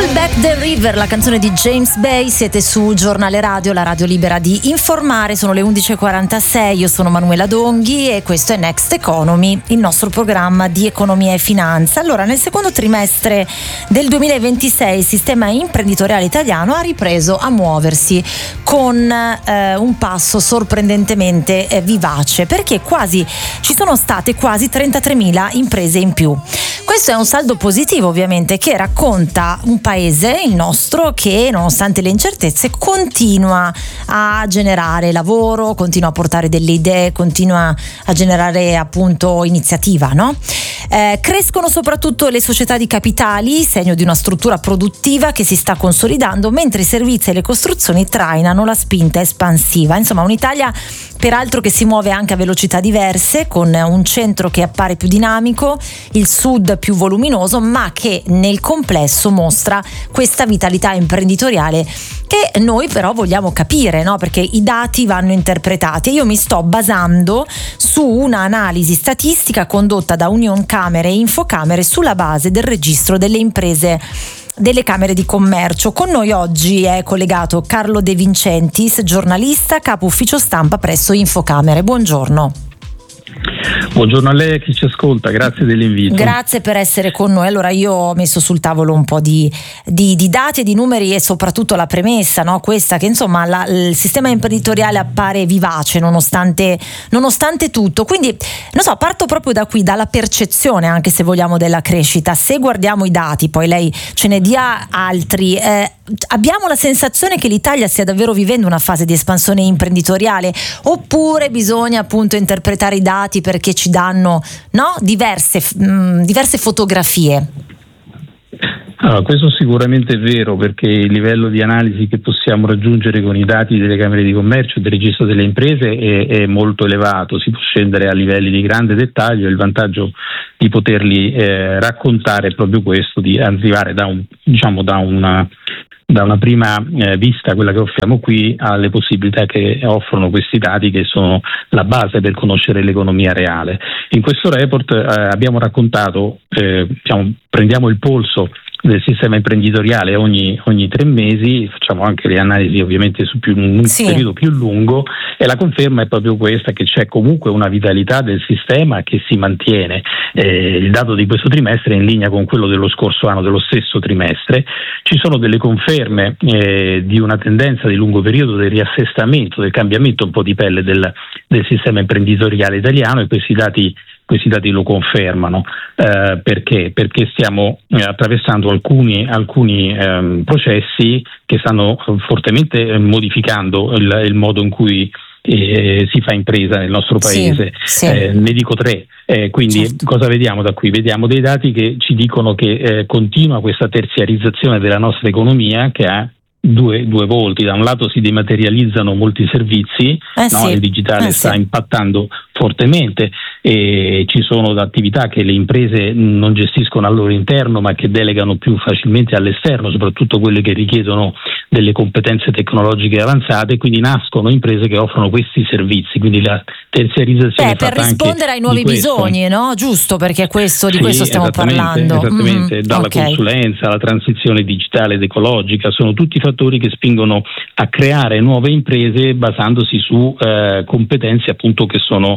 Back the River, la canzone di James Bay. Siete su Giornale Radio, la radio libera di informare. Sono le 11.46, io sono Manuela Donghi e questo è Next Economy, il nostro programma di economia e finanza. Allora, nel secondo trimestre del 2026 il sistema imprenditoriale italiano ha ripreso a muoversi con un passo sorprendentemente vivace, perché ci sono state quasi 33.000 imprese in più. Questo è un saldo positivo, ovviamente, che racconta un paese, il nostro, che nonostante le incertezze continua a generare lavoro, continua a portare delle idee, continua a generare appunto iniziativa, no? Crescono soprattutto le società di capitali, segno di una struttura produttiva che si sta consolidando, mentre i servizi e le costruzioni trainano la spinta espansiva. Insomma, un'Italia peraltro che si muove anche a velocità diverse, con un centro che appare più dinamico, il sud più voluminoso, ma che nel complesso mostra questa vitalità imprenditoriale che noi però vogliamo capire, no? Perché i dati vanno interpretati e io mi sto basando su un'analisi statistica condotta da Unioncamere e Infocamere sulla base del registro delle imprese delle Camere di Commercio. Con noi oggi è collegato Carlo De Vincentis, giornalista, capo ufficio stampa presso Infocamere. Buongiorno. Buongiorno a lei, a chi ci ascolta, grazie dell'invito. Grazie per essere con noi. Allora, io ho messo sul tavolo un po' di dati e di numeri e soprattutto la premessa, no? Questa che insomma il sistema imprenditoriale appare vivace nonostante tutto. Quindi, non so, parto proprio da qui, dalla percezione, anche se vogliamo, della crescita. Se guardiamo i dati, poi lei ce ne dia altri, abbiamo la sensazione che l'Italia stia davvero vivendo una fase di espansione imprenditoriale, oppure bisogna appunto interpretare i dati perché ci danno, no, diverse fotografie? Allora, questo sicuramente è vero, perché il livello di analisi che possiamo raggiungere con i dati delle Camere di Commercio e del registro delle imprese è molto elevato, si può scendere a livelli di grande dettaglio. Il vantaggio di poterli raccontare è proprio questo, di arrivare da una prima vista, quella che offriamo qui, alle possibilità che offrono questi dati, che sono la base per conoscere l'economia reale. In questo report abbiamo raccontato, prendiamo il polso del sistema imprenditoriale ogni 3 mesi, facciamo anche le analisi ovviamente su un periodo più lungo, e la conferma è proprio questa, che c'è comunque una vitalità del sistema che si mantiene. Il dato di questo trimestre è in linea con quello dello scorso anno, dello stesso trimestre. Ci sono delle conferme di una tendenza di lungo periodo del riassestamento, del cambiamento un po' di pelle del sistema imprenditoriale italiano, e questi dati lo confermano. Perché stiamo attraversando alcuni processi che stanno fortemente modificando il modo in cui si fa impresa nel nostro paese. Sì. Ne dico 3. Quindi certo. Cosa vediamo da qui? Vediamo dei dati che ci dicono che continua questa terziarizzazione della nostra economia, che ha due volti. Da un lato si dematerializzano molti servizi, il digitale sta impattando fortemente, e ci sono attività che le imprese non gestiscono al loro interno, ma che delegano più facilmente all'esterno, soprattutto quelle che richiedono delle competenze tecnologiche avanzate, quindi nascono imprese che offrono questi servizi, quindi la terziarizzazione per rispondere ai nuovi bisogni, no? Giusto, perché di questo stiamo parlando. Esattamente, dalla consulenza alla transizione digitale ed ecologica, sono tutti fattori che spingono a creare nuove imprese basandosi su competenze appunto che sono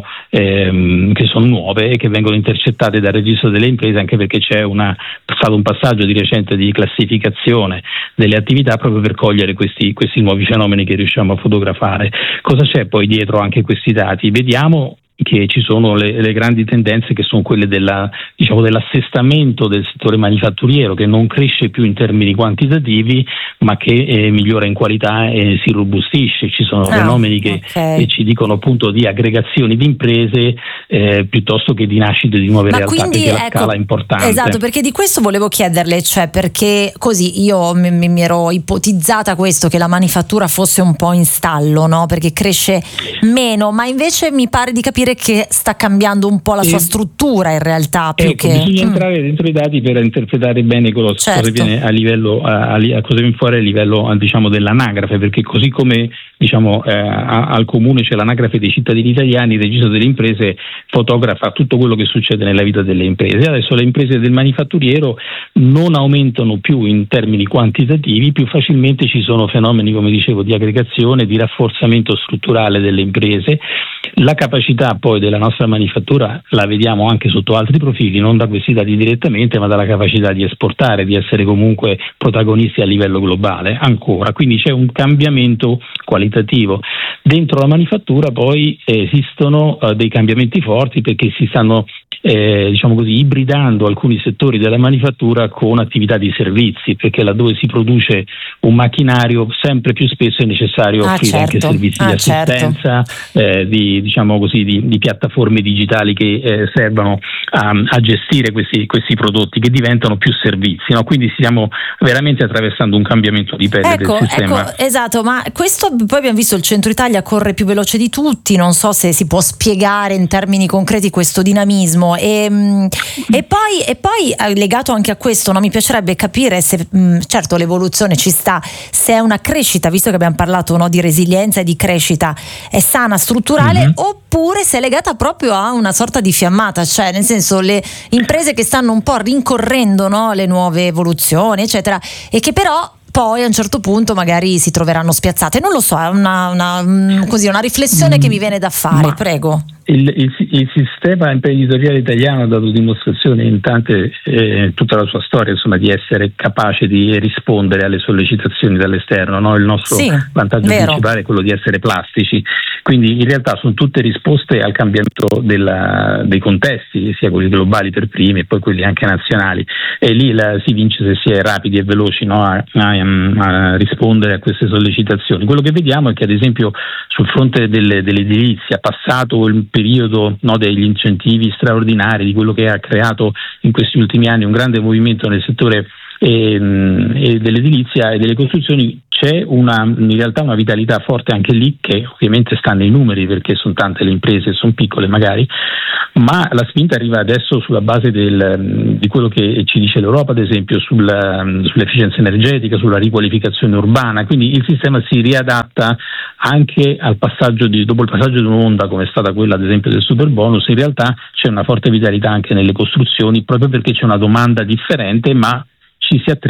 nuove e che vengono intercettate dal registro delle imprese, anche perché c'è stato un passaggio di recente di classificazione delle attività proprio per cogliere questi nuovi fenomeni che riusciamo a fotografare. Cosa c'è poi dietro anche questi dati? Vediamo che ci sono le grandi tendenze, che sono quelle dell'assestamento del settore manifatturiero, che non cresce più in termini quantitativi, ma che migliora in qualità e si robustisce. Ci sono fenomeni che ci dicono appunto di aggregazioni di imprese piuttosto che di nascite di nuove realtà, quindi, perché la scala è importante. Esatto, perché di questo volevo chiederle, cioè perché così io mi ero ipotizzata questo, che la manifattura fosse un po' in stallo, no? Perché cresce meno, ma invece mi pare di capire dire che sta cambiando un po' la sua struttura in realtà, più che bisogna entrare dentro i dati per interpretare bene cosa viene a livello cosa viene fuori a livello diciamo dell'anagrafe, perché così come diciamo al comune c'è l'anagrafe dei cittadini italiani, il registro delle imprese fotografa tutto quello che succede nella vita delle imprese. Adesso le imprese del manifatturiero non aumentano più in termini quantitativi, più facilmente ci sono fenomeni, come dicevo, di aggregazione, di rafforzamento strutturale delle imprese. La capacità poi della nostra manifattura la vediamo anche sotto altri profili, non da questi dati direttamente, ma dalla capacità di esportare, di essere comunque protagonisti a livello globale ancora, quindi c'è un cambiamento qualitativo. Dentro la manifattura poi esistono dei cambiamenti forti, perché si stanno diciamo così ibridando alcuni settori della manifattura con attività di servizi, perché laddove si produce un macchinario sempre più spesso è necessario offrire anche servizi di assistenza, di piattaforme digitali che servono a gestire questi prodotti, che diventano più servizi, no? Quindi stiamo veramente attraversando un cambiamento di pelle del sistema. Esatto, ma questo poi abbiamo visto il Centro Italia corre più veloce di tutti, non so se si può spiegare in termini concreti questo dinamismo e poi legato anche a questo, no? Mi piacerebbe capire se certo l'evoluzione ci sta, se è una crescita, visto che abbiamo parlato, no, di resilienza e di crescita, è sana, strutturale, oppure se è legata proprio a una sorta di fiammata, cioè nel senso le imprese che stanno un po' rincorrendo, no, le nuove evoluzioni eccetera, e che però poi a un certo punto magari si troveranno spiazzate. Non lo so, è una riflessione che mi viene da fare, prego. Il sistema imprenditoriale italiano ha dato dimostrazione in tutta la sua storia, insomma, di essere capace di rispondere alle sollecitazioni dall'esterno, no? Il nostro vantaggio principale è quello di essere plastici, quindi in realtà sono tutte risposte al cambiamento dei contesti, sia quelli globali per primi e poi quelli anche nazionali, e lì si vince se si è rapidi e veloci, no? a rispondere a queste sollecitazioni. Quello che vediamo è che ad esempio sul fronte dell'edilizia, passato il periodo, no, degli incentivi straordinari, di quello che ha creato in questi ultimi anni un grande movimento nel settore dell'edilizia e delle costruzioni, c'è in realtà una vitalità forte anche lì, che ovviamente sta nei numeri perché sono tante le imprese, sono piccole magari, ma la spinta arriva adesso sulla base di quello che ci dice l'Europa, ad esempio sull'efficienza energetica, sulla riqualificazione urbana, quindi il sistema si riadatta anche al passaggio dopo il passaggio di un'onda come è stata quella ad esempio del superbonus. In realtà c'è una forte vitalità anche nelle costruzioni, proprio perché c'è una domanda differente, ma ci si attrezza